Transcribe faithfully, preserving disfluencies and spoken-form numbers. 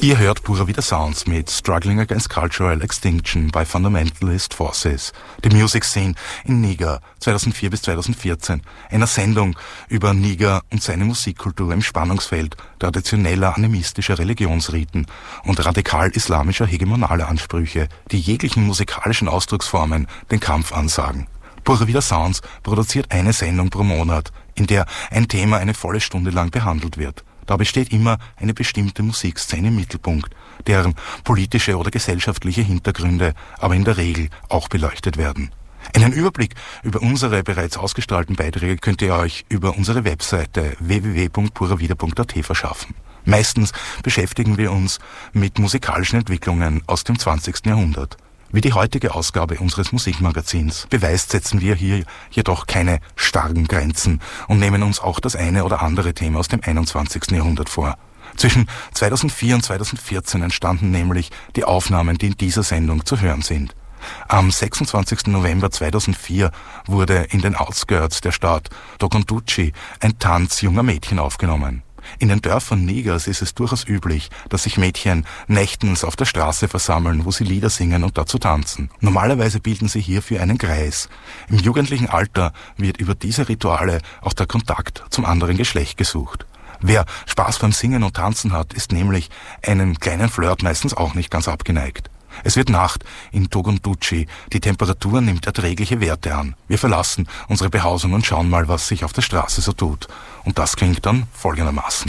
Ihr hört Pura Vida Sounds mit Struggling Against Cultural Extinction by Fundamentalist Forces, die Music Scene in Niger zweitausendvier bis zweitausendvierzehn, einer Sendung über Niger und seine Musikkultur im Spannungsfeld traditioneller animistischer Religionsriten und radikal-islamischer hegemonaler Ansprüche, die jeglichen musikalischen Ausdrucksformen den Kampf ansagen. Pura Vida Sounds produziert eine Sendung pro Monat, in der ein Thema eine volle Stunde lang behandelt wird. Dabei steht immer eine bestimmte Musikszene im Mittelpunkt, deren politische oder gesellschaftliche Hintergründe aber in der Regel auch beleuchtet werden. Einen Überblick über unsere bereits ausgestrahlten Beiträge könnt ihr euch über unsere Webseite w w w punkt pura vida punkt a t verschaffen. Meistens beschäftigen wir uns mit musikalischen Entwicklungen aus dem zwanzigsten Jahrhundert. Wie die heutige Ausgabe unseres Musikmagazins beweist, setzen wir hier jedoch keine starren Grenzen und nehmen uns auch das eine oder andere Thema aus dem einundzwanzigsten Jahrhundert vor. Zwischen zweitausendvier und zweitausendvierzehn entstanden nämlich die Aufnahmen, die in dieser Sendung zu hören sind. Am sechsundzwanzigsten November zweitausendvier wurde in den Outskirts der Stadt Dogonduchi ein Tanz junger Mädchen aufgenommen. In den Dörfern Nigers ist es durchaus üblich, dass sich Mädchen nächtens auf der Straße versammeln, wo sie Lieder singen und dazu tanzen. Normalerweise bilden sie hierfür einen Kreis. Im jugendlichen Alter wird über diese Rituale auch der Kontakt zum anderen Geschlecht gesucht. Wer Spaß beim Singen und Tanzen hat, ist nämlich einen kleinen Flirt meistens auch nicht ganz abgeneigt. Es wird Nacht in Dogonduchi, die Temperatur nimmt erträgliche Werte an. Wir verlassen unsere Behausung und schauen mal, was sich auf der Straße so tut. Und das klingt dann folgendermaßen.